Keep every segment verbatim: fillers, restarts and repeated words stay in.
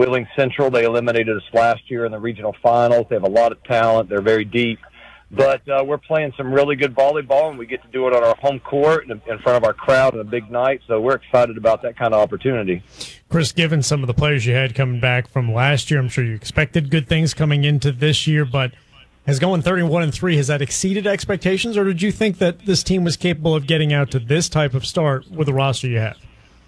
Wheeling Central. They eliminated us last year in the regional finals. They have a lot of talent. They're very deep. But uh, we're playing some really good volleyball, and we get to do it on our home court in, in front of our crowd on a big night. So we're excited about that kind of opportunity. Chris, given some of the players you had coming back from last year, I'm sure you expected good things coming into this year, but has going thirty-one and three, has that exceeded expectations, or did you think that this team was capable of getting out to this type of start with the roster you have?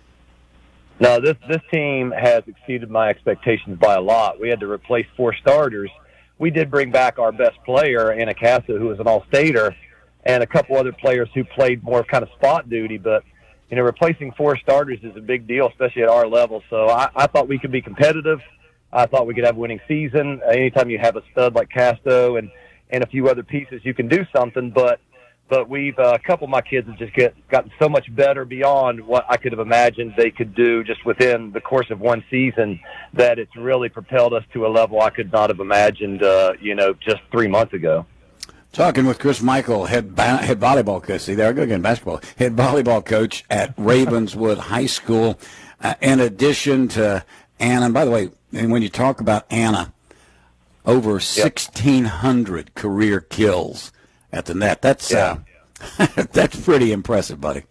No, this this team has exceeded my expectations by a lot. We had to replace four starters. We did bring back our best player, Anna Cassa, who was an all-stater, and a couple other players who played more kind of spot duty. But, you know, replacing four starters is a big deal, especially at our level. So I, I thought we could be competitive. I thought we could have a winning season. Anytime you have a stud like Casto and, and a few other pieces, you can do something. But but we've uh, a couple of my kids have just get gotten so much better beyond what I could have imagined they could do just within the course of one season that it's really propelled us to a level I could not have imagined, uh, you know, just three months ago. Talking with Chris Michael, head ba- head volleyball coach. See, there I go again, basketball. Head volleyball coach at Ravenswood High School. Uh, in addition to Anna, and by the way, and when you talk about Anna, over sixteen hundred yep. career kills at the net. That's yeah. uh, that's pretty impressive, buddy.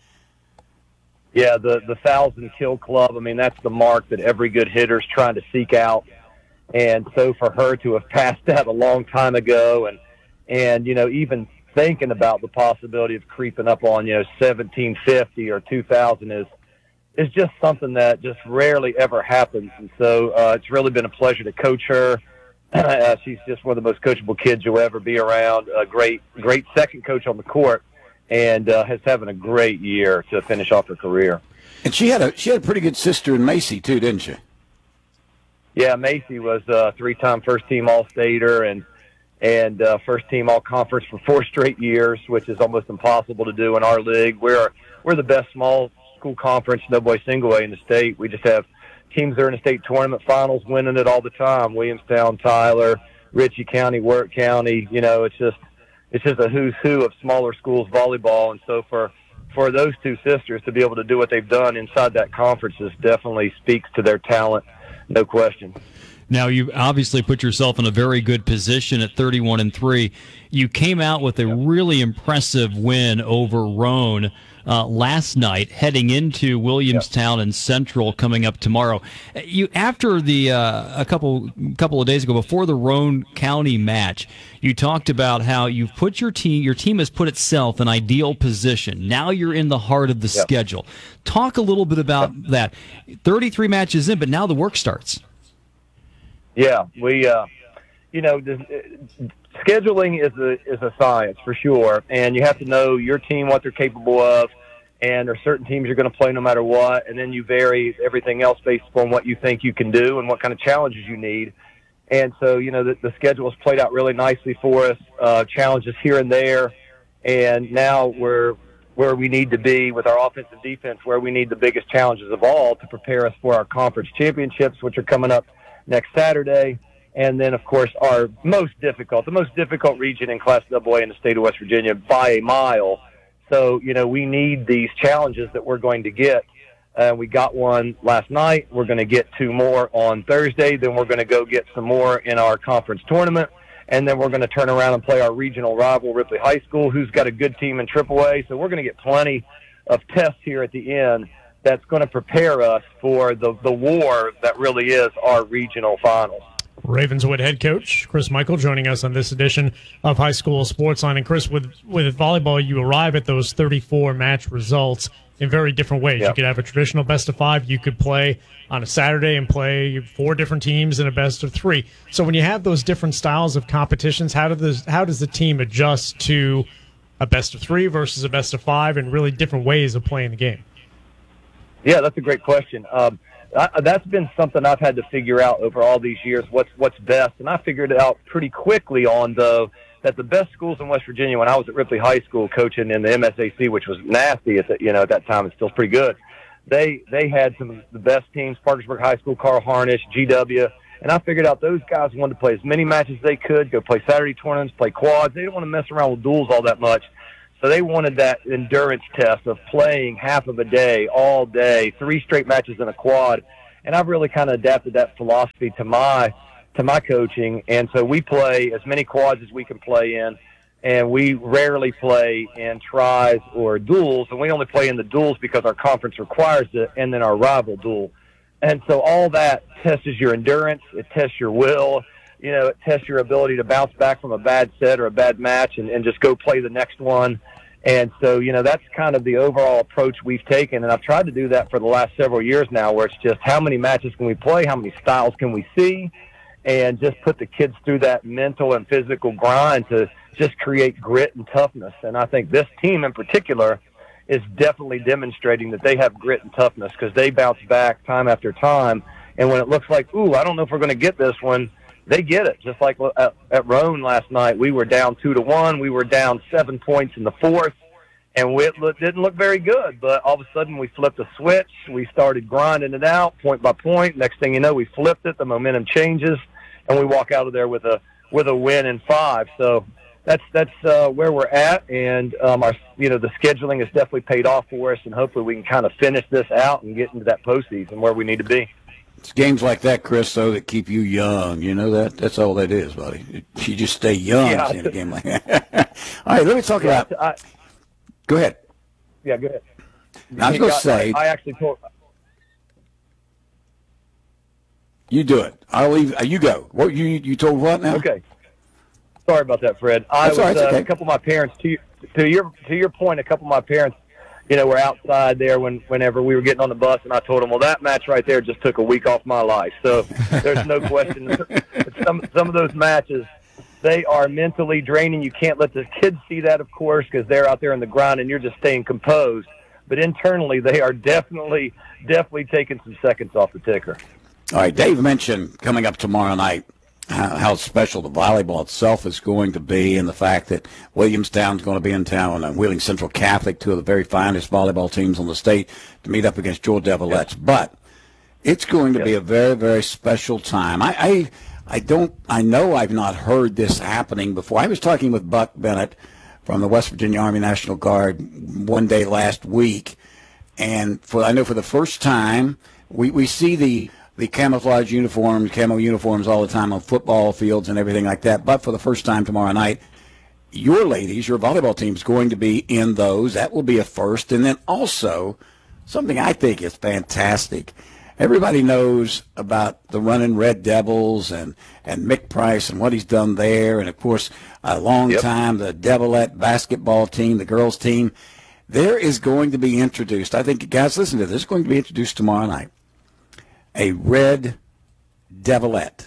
Yeah, the the thousand kill club. I mean, that's the mark that every good hitter's trying to seek out. And so for her to have passed that a long time ago, and and you know, even thinking about the possibility of creeping up on, you know, seventeen fifty or two thousand is is just something that just rarely ever happens. And so uh, it's really been a pleasure to coach her. Uh, she's just one of the most coachable kids you'll ever be around. A great, great second coach on the court, and uh, has having a great year to finish off her career. And she had a she had a pretty good sister in Macy too, didn't she? Yeah, Macy was a three-time first-team All-Stater and and uh, first-team All-Conference for four straight years, which is almost impossible to do in our league. We're we're the best small school conference, no boy single A in the state. We just have teams that are in the state tournament finals winning it all the time. Williamstown, Tyler, Ritchie County, Wirt County. You know, it's just it's just a who's who of smaller schools volleyball. And so for for those two sisters to be able to do what they've done inside that conference is definitely speaks to their talent, no question. Now, you obviously put yourself in a very good position at thirty-one and three. You came out with a really impressive win over Roan uh, last night, heading into Williamstown and Central coming up tomorrow. You after the uh, a couple couple of days ago, before the Roan County match, you talked about how you've put your team your team has put itself in ideal position. Now you're in the heart of the yep. schedule. Talk a little bit about yep. that. thirty-three matches in, but now the work starts. Yeah, we, uh, you know, this, uh, scheduling is a is a science for sure, and you have to know your team, what they're capable of, and there are certain teams you're going to play no matter what, and then you vary everything else based upon what you think you can do and what kind of challenges you need. And so, you know, the, the schedule has played out really nicely for us, uh, challenges here and there, and now we're where we need to be with our offense and defense, where we need the biggest challenges of all to prepare us for our conference championships, which are coming up next Saturday, and then, of course, our most difficult, the most difficult region in Class double A in the state of West Virginia by a mile. So, you know, we need these challenges that we're going to get. Uh, we got one last night. We're going to get two more on Thursday. Then we're going to go get some more in our conference tournament, and then we're going to turn around and play our regional rival, Ripley High School, who's got a good team in triple A. So we're going to get plenty of tests here at the end that's going to prepare us for the, the war that really is our regional finals. Ravenswood head coach Chris Michael joining us on this edition of High School Sportsline. And Chris, with, with volleyball, you arrive at those thirty-four match results in very different ways. Yep. You could have a traditional best of five. You could play on a Saturday and play four different teams in a best of three. So when you have those different styles of competitions, how, do the, how does the team adjust to a best of three versus a best of five and really different ways of playing the game? Yeah, that's a great question. Um, I, that's been something I've had to figure out over all these years, what's what's best. And I figured it out pretty quickly on the that the best schools in West Virginia, when I was at Ripley High School coaching in the M S A C, which was nasty at the, you know, at that time, it's still pretty good. They they had some of the best teams, Parkersburg High School, Carl Harnish, G W. And I figured out those guys wanted to play as many matches as they could, go play Saturday tournaments, play quads. They didn't want to mess around with duels all that much. So they wanted that endurance test of playing half of a day, all day, three straight matches in a quad. and I've really kind of adapted that philosophy to my to my coaching. And so we play as many quads as we can play in, and we rarely play in tries or duels, and we only play in the duels because our conference requires it, and then our rival duel. And so all that tests your endurance, it tests your will, you know, it tests your ability to bounce back from a bad set or a bad match and, and just go play the next one. And so, you know, that's kind of the overall approach we've taken, and I've tried to do that for the last several years now, where it's just how many matches can we play, how many styles can we see, and just put the kids through that mental and physical grind to just create grit and toughness. And I think this team in particular is definitely demonstrating that they have grit and toughness, because they bounce back time after time. And when it looks like, ooh, I don't know if we're going to get this one, they get it. Just like at, at Roan last night, we were down two to one. We were down seven points in the fourth, and we, it look, didn't look very good. But all of a sudden, we flipped a switch. We started grinding it out point by point. Next thing you know, we flipped it. The momentum changes, and we walk out of there with a with a win in five. So that's that's uh, where we're at, and um, our you know the scheduling has definitely paid off for us, and hopefully we can kind of finish this out and get into that postseason where we need to be. It's games like that, Chris, though, that keep you young. You know that? That's all that is, buddy. You just stay young yeah, in a game like that. All right, let me talk yeah, about I, – go ahead. Yeah, go ahead. I was going to say – I actually told – You do it. I'll leave – you go. What you you told what now? Okay. Sorry about that, Fred. I That's was all right, it's uh, okay. a couple of my parents to to your to your point. A couple of my parents, you know, were outside there when whenever we were getting on the bus, and I told them, well, that match right there just took a week off my life. So there's no question. some some of those matches, they are mentally draining. You can't let the kids see that, of course, because they're out there in the grind, and you're just staying composed. But internally, they are definitely definitely taking some seconds off the ticker. All right, Dave mentioned coming up tomorrow night how, how special the volleyball itself is going to be, and the fact that Williamstown's going to be in town and Wheeling Central Catholic, two of the very finest volleyball teams on the state, to meet up against Georgia Devilettes. Yes. But it's going to yes. be a very, very special time. I, I, I don't, I know I've not heard this happening before. I was talking with Buck Bennett from the West Virginia Army National Guard one day last week, and for I know for the first time we, we see the the camouflage uniforms, camo uniforms all the time on football fields and everything like that. But for the first time tomorrow night, your ladies, your volleyball team is going to be in those. That will be a first. And then also something I think is fantastic. Everybody knows about the running Red Devils and, and Mick Price and what he's done there. And, of course, a long yep. time, the Devilette basketball team, the girls team. There is going to be introduced, I think, guys, listen to this, it's going to be introduced tomorrow night. A Red Devilette,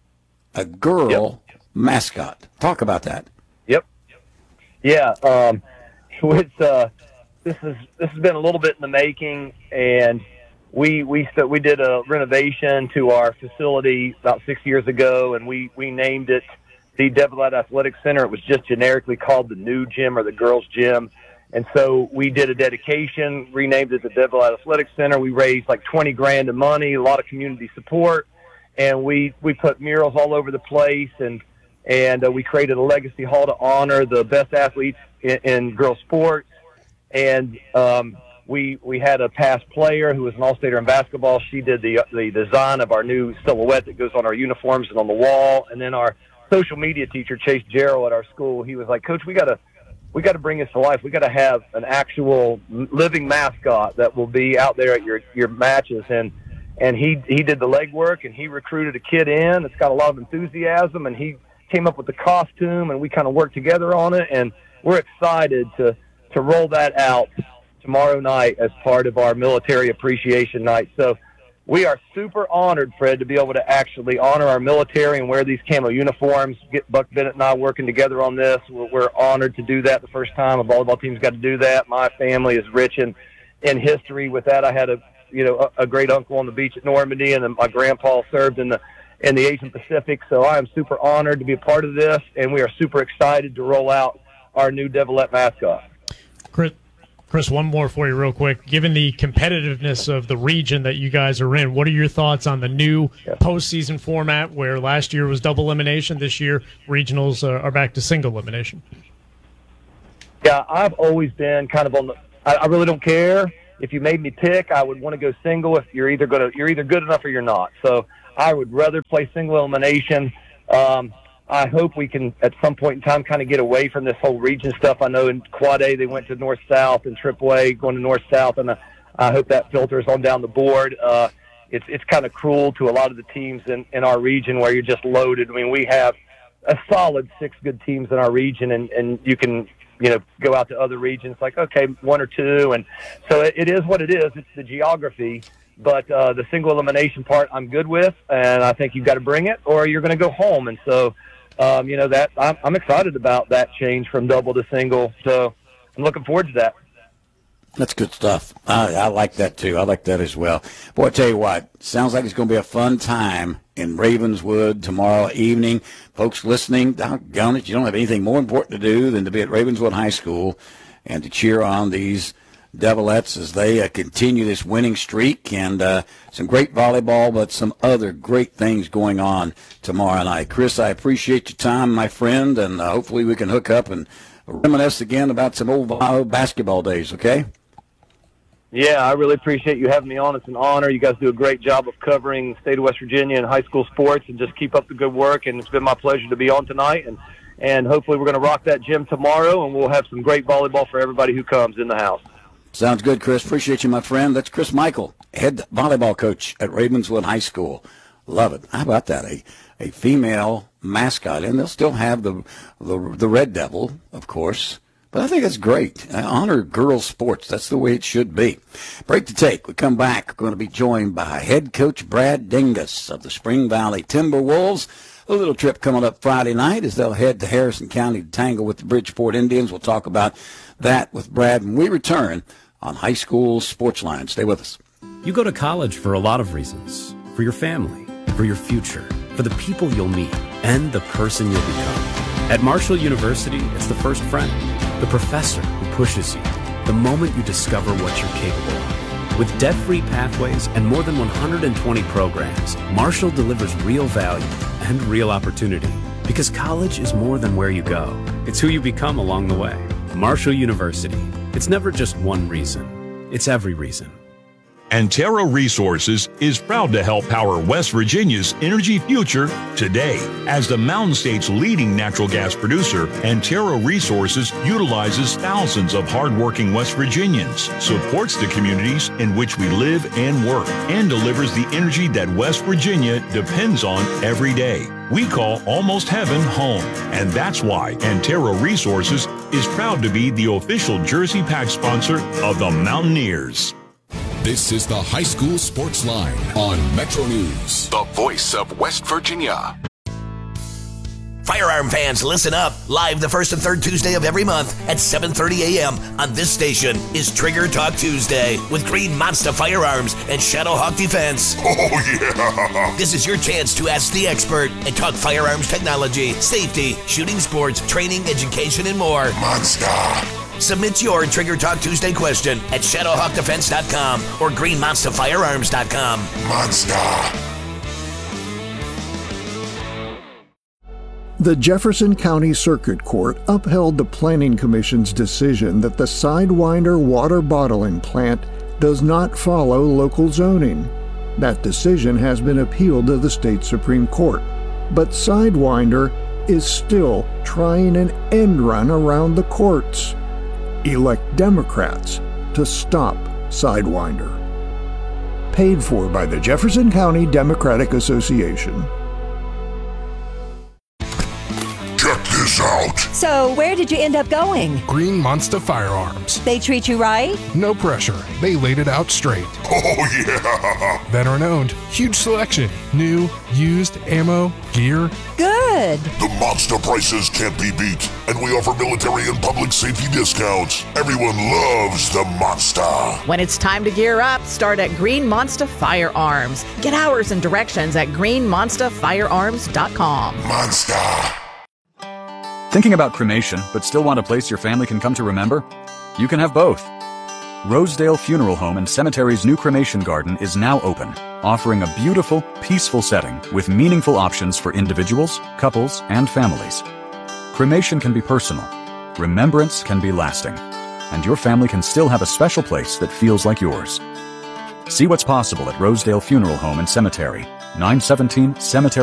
a girl yep. mascot. Talk about that. Yep. Yeah. Um, it's, uh, this is this has been a little bit in the making, and we we st- we did a renovation to our facility about six years ago, and we we named it the Devilette Athletic Center. It was just generically called the new gym or the girls' gym. And so we did a dedication, renamed it the Devilette Athletic Center. We raised like twenty grand in money, a lot of community support, and we, we put murals all over the place, and and uh, we created a legacy hall to honor the best athletes in, in girls sports. And um, we we had a past player who was an all-stater in basketball. She did the the design of our new silhouette that goes on our uniforms and on the wall. And then our social media teacher, Chase Jarrell, at our school, he was like, Coach, we got to we got to bring this to life. We got to have an actual living mascot that will be out there at your, your matches. And, and he, he did the legwork, and he recruited a kid in. It's got a lot of enthusiasm, and he came up with the costume, and we kind of worked together on it. And we're excited to, to roll that out tomorrow night as part of our military appreciation night. So we are super honored, Fred, to be able to actually honor our military and wear these camo uniforms. Get Buck Bennett and I working together on this. We're, we're honored to do that the first time a volleyball team's got to do that. My family is rich in, in history with that. I had a you know a, a great uncle on the beach at Normandy, and then my grandpa served in the in the Asian Pacific. So I am super honored to be a part of this, and we are super excited to roll out our new Devilette mascot. Chris, Chris, one more for you real quick. Given the competitiveness of the region that you guys are in, what are your thoughts on the new yeah. postseason format where last year was double elimination, this year regionals are, are back to single elimination? Yeah, I've always been kind of on the – I really don't care. if you made me pick, I would want to go single. If you're either going to, you're either good enough or you're not. So I would rather play single elimination. Um, I hope we can, at some point in time, kind of get away from this whole region stuff. I know in Quad A they went to North-South, and Triple A going to North-South, and I, I hope that filters on down the board. Uh, it's it's kind of cruel to a lot of the teams in, in our region where you're just loaded. I mean, we have a solid six good teams in our region, and, and you can, you know, go out to other regions like, okay, one or two. And so it, it is what it is. It's the geography. But uh, the single elimination part I'm good with, and I think you've got to bring it or you're going to go home. And so, um, you know, that I'm, I'm excited about that change from double to single. So I'm looking forward to that. That's good stuff. I, I like that, too. I like that as well. Boy, I tell you what, sounds like it's going to be a fun time in Ravenswood tomorrow evening. Folks listening, doggone it, you don't have anything more important to do than to be at Ravenswood High School and to cheer on these Devilettes as they uh, continue this winning streak, and uh, some great volleyball, but some other great things going on tomorrow night. Chris, I appreciate your time, my friend, and uh, hopefully we can hook up and reminisce again about some old basketball days, okay? Yeah, I really appreciate you having me on. It's an honor. You guys do a great job of covering the state of West Virginia and high school sports, and just keep up the good work, and it's been my pleasure to be on tonight, and, and hopefully we're going to rock that gym tomorrow, and we'll have some great volleyball for everybody who comes in the house. Sounds good, Chris. Appreciate you, my friend. That's Chris Michael, head volleyball coach at Ravenswood High School. Love it. How about that? A a female mascot, and they'll still have the the, the Red Devil, of course. But I think that's great. I honor girls' sports. That's the way it should be. Break to take. We come back. We're going to be joined by head coach Brad Dingus of the Spring Valley Timberwolves. A little trip coming up Friday night as they'll head to Harrison County to tangle with the Bridgeport Indians. We'll talk about that with Brad when we return on High School Sports Line. Stay with us. You go to college for a lot of reasons. For your family, for your future, for the people you'll meet, and the person you'll become. At Marshall University, it's the first friend, the professor who pushes you, the moment you discover what you're capable of. With debt-free pathways and more than one hundred twenty programs, Marshall delivers real value and real opportunity. Because college is more than where you go. It's who you become along the way. Marshall University. It's never just one reason. It's every reason. Antero Resources is proud to help power West Virginia's energy future today. As the Mountain State's leading natural gas producer, Antero Resources utilizes thousands of hardworking West Virginians, supports the communities in which we live and work, and delivers the energy that West Virginia depends on every day. We call Almost Heaven home, and that's why Antero Resources is proud to be the official Jersey Pack sponsor of the Mountaineers. This is the High School Sports Line on Metro News, the voice of West Virginia. Firearm fans, listen up. Live the first and third Tuesday of every month at seven thirty a.m. on this station is Trigger Talk Tuesday with Green Monster Firearms and Shadowhawk Defense. Oh, yeah. This is your chance to ask the expert and talk firearms technology, safety, shooting sports, training, education, and more. Monster. Submit your Trigger Talk Tuesday question at shadowhawk defense dot com or green monster firearms dot com. Monster. The Jefferson County Circuit Court upheld the Planning Commission's decision that the Sidewinder water bottling plant does not follow local zoning. That decision has been appealed to the state Supreme Court, but Sidewinder is still trying an end run around the courts. Elect Democrats to stop Sidewinder. Paid for by the Jefferson County Democratic Association. Check this out. So, where did you end up going? Green Monster Firearms. They treat you right? No pressure. They laid it out straight. Oh, yeah. Veteran owned. Huge selection. New, used, ammo, gear. Good. The monster prices can't be beat, and we offer military and public safety discounts. Everyone loves the monster. When it's time to gear up, start at Green Monster Firearms. Get hours and directions at green monster firearms dot com. Monster. Thinking about cremation, but still want a place your family can come to remember? You can have both. Rosedale Funeral Home and Cemetery's new cremation garden is now open, offering a beautiful, peaceful setting with meaningful options for individuals, couples, and families. Cremation can be personal. Remembrance can be lasting. and your family can still have a special place that feels like yours. See what's possible at Rosedale Funeral Home and Cemetery, nine seventeen Cemetery